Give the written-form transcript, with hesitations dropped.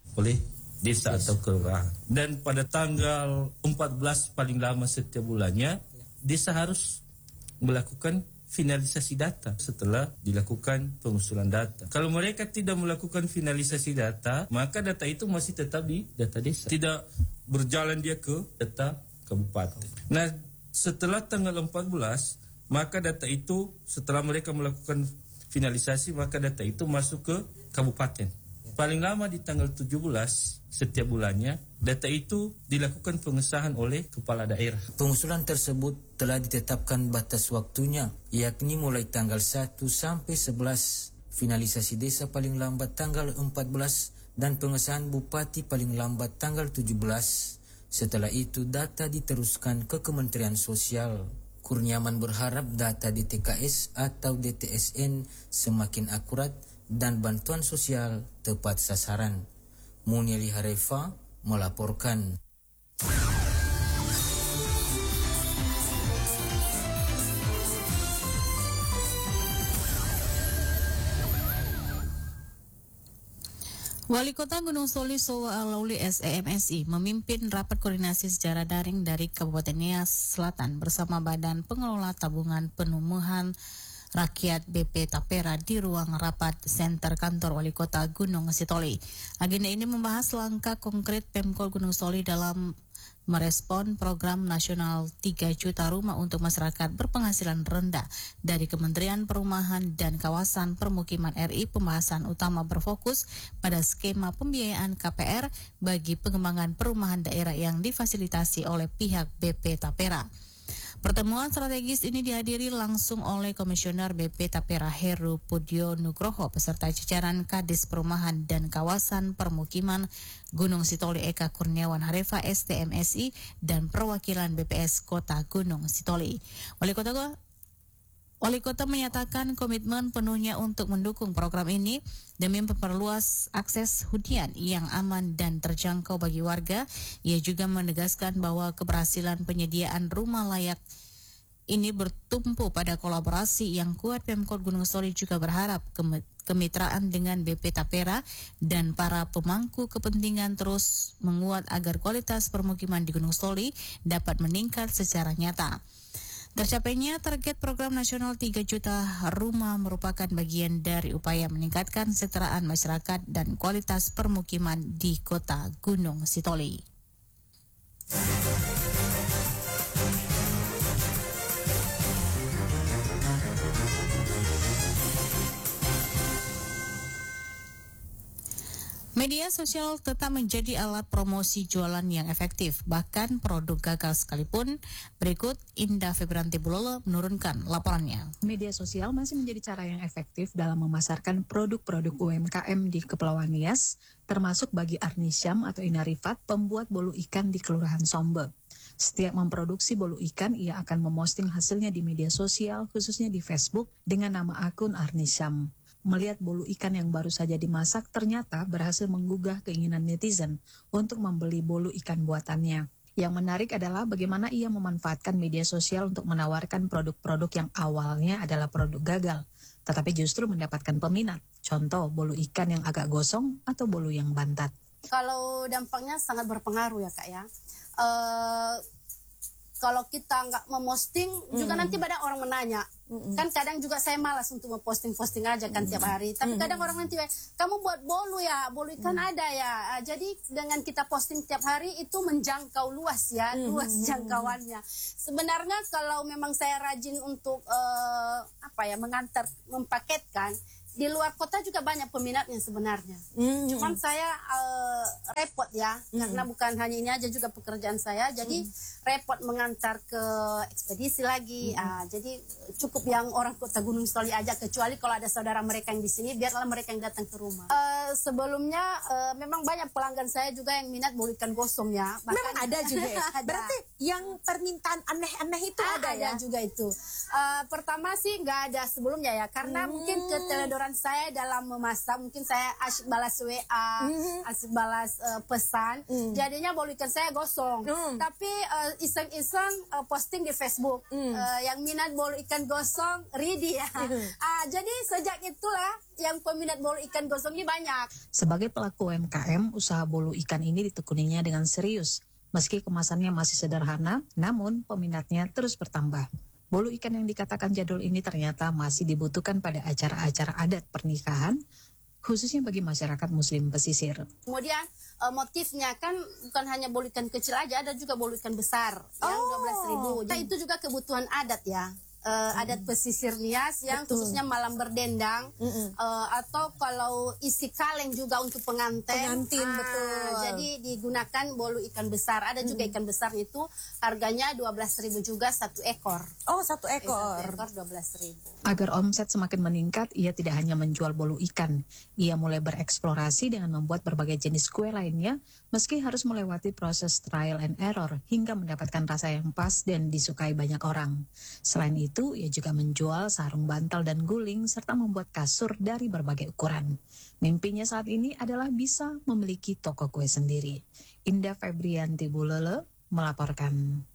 oleh desa atau kelurahan. Dan pada tanggal 14 paling lama setiap bulannya, desa harus melakukan finalisasi data setelah dilakukan pengusulan data. Kalau mereka tidak melakukan finalisasi data, maka data itu masih tetap di data desa. Tidak berjalan dia ke data kabupaten. Nah, setelah tanggal 14, maka data itu setelah mereka melakukan finalisasi, maka data itu masuk ke kabupaten. Paling lama di tanggal 17 setiap bulannya, data itu dilakukan pengesahan oleh kepala daerah. Pengusulan tersebut telah ditetapkan batas waktunya, yakni mulai tanggal 1 sampai 11, finalisasi desa paling lambat tanggal 14, dan pengesahan bupati paling lambat tanggal 17. Setelah itu data diteruskan ke Kementerian Sosial. Kurniawan berharap data di TKS atau DTSN semakin akurat dan bantuan sosial tepat sasaran. Munieli Harefa melaporkan. Wali Kota Gunung Soli Sowa Alauli SEMSI memimpin rapat koordinasi secara daring dari Kabupaten Nias Selatan bersama Badan Pengelola Tabungan Penumuhan Rakyat BP Tapera di ruang rapat Center Kantor Wali Kota Gunung Sitoli. Agenda ini membahas langkah konkret Pemkol Gunung Soli dalam merespon program nasional 3 juta rumah untuk masyarakat berpenghasilan rendah dari Kementerian Perumahan dan Kawasan Permukiman RI. Pembahasan utama berfokus pada skema pembiayaan KPR bagi pengembangan perumahan daerah yang difasilitasi oleh pihak BP Tapera. Pertemuan strategis ini dihadiri langsung oleh Komisioner BP Tapera Heru Pudyo Nugroho beserta jajaran Kadis Perumahan dan Kawasan Permukiman Gunung Sitoli Eka Kurniawan Harefa STMSI dan perwakilan BPS Kota Gunung Sitoli. Wali Kota menyatakan komitmen penuhnya untuk mendukung program ini demi memperluas akses hunian yang aman dan terjangkau bagi warga. Ia juga menegaskan bahwa keberhasilan penyediaan rumah layak ini bertumpu pada kolaborasi yang kuat. Pemkot Gunung Soli juga berharap kemitraan dengan BP Tapera dan para pemangku kepentingan terus menguat agar kualitas permukiman di Gunung Soli dapat meningkat secara nyata. Tercapainya target program nasional 3 juta rumah merupakan bagian dari upaya meningkatkan kesejahteraan masyarakat dan kualitas permukiman di Kota Gunung Sitoli. Media sosial tetap menjadi alat promosi jualan yang efektif, bahkan produk gagal sekalipun. Berikut Indah Febranti Bulolo menurunkan laporannya. Media sosial masih menjadi cara yang efektif dalam memasarkan produk-produk UMKM di Kepulauan Nias, termasuk bagi Arni Syam atau Ina Rifat, pembuat bolu ikan di Kelurahan Sombe. Setiap memproduksi bolu ikan, ia akan memposting hasilnya di media sosial, khususnya di Facebook, dengan nama akun Arni Syam. Melihat bolu ikan yang baru saja dimasak ternyata berhasil menggugah keinginan netizen untuk membeli bolu ikan buatannya. Yang menarik adalah bagaimana ia memanfaatkan media sosial untuk menawarkan produk-produk yang awalnya adalah produk gagal, tetapi justru mendapatkan peminat. Contoh bolu ikan yang agak gosong atau bolu yang bantat. Kalau dampaknya sangat berpengaruh ya Kak ya. Kalau kita nggak memosting juga nanti banyak orang menanya. Kan kadang juga saya malas untuk memposting aja kan tiap hari. Tapi kadang orang nanti, kamu buat bolu ya, bolu ikan ada ya. Jadi dengan kita posting tiap hari itu menjangkau luas ya, luas jangkauannya. Sebenarnya kalau memang saya rajin untuk mengantar, mempaketkan, di luar kota juga banyak peminatnya sebenarnya. Cuman saya repot ya, karena bukan hanya ini aja juga pekerjaan saya. Jadi repot mengantar ke ekspedisi lagi. Jadi cukup yang orang Kota Gunung Sitoli aja, kecuali kalau ada saudara mereka yang di sini, biarlah mereka yang datang ke rumah. Sebelumnya memang banyak pelanggan saya juga yang minat bolu ikan gosong ya. Bahkan, memang ada juga ya? Berarti yang permintaan aneh-aneh itu ada ya? Ada juga itu. Pertama sih nggak ada sebelumnya ya, karena mungkin keteledoran saya dalam memasak, mungkin saya asyik balas WA, asyik balas pesan, jadinya bolu ikan saya gosong. Tapi iseng-iseng posting di Facebook, yang minat bolu ikan gosong Ridi ya. Jadi sejak itulah yang peminat bolu ikan gosong ini banyak. Sebagai pelaku UMKM, usaha bolu ikan ini ditekuninya dengan serius. Meski kemasannya masih sederhana, namun peminatnya terus bertambah. Bolu ikan yang dikatakan jadul ini ternyata masih dibutuhkan pada acara-acara adat pernikahan, khususnya bagi masyarakat muslim pesisir. Kemudian motifnya kan bukan hanya bolu ikan kecil aja, ada juga bolu ikan besar yang 12.000. Nah, itu juga kebutuhan adat ya. Adat pesisir Nias yang khususnya malam berdendang, atau kalau isi kaleng juga untuk pengantin. Betul. Jadi digunakan bolu ikan besar. Ada juga ikan besar itu harganya 12.000 juga satu ekor. Oh, satu ekor. Satu ekor 12.000. Agar omset semakin meningkat, ia tidak hanya menjual bolu ikan. Ia mulai bereksplorasi dengan membuat berbagai jenis kue lainnya, meski harus melewati proses trial and error hingga mendapatkan rasa yang pas dan disukai banyak orang. Selain itu, ia juga menjual sarung bantal dan guling serta membuat kasur dari berbagai ukuran. Mimpinya saat ini adalah bisa memiliki toko kue sendiri. Indah Febrianti Bulele melaporkan.